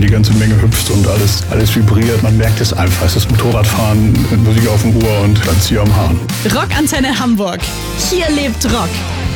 die ganze Menge hüpft und alles vibriert. Man merkt es einfach. Es ist Motorradfahren mit Musik auf dem Ohr und dann Zieher am Hahn. Rockantenne Hamburg. Hier lebt Rock.